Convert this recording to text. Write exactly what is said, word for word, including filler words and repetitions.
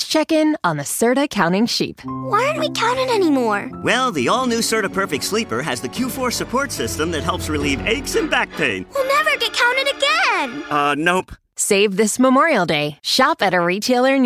check in on the Serta Counting Sheep. Why aren't we counting anymore? Well, the all-new Serta Perfect Sleeper has the Q four support system that helps relieve aches and back pain. We'll never get counted again. Uh, nope. Save this Memorial Day. Shop at a retailer near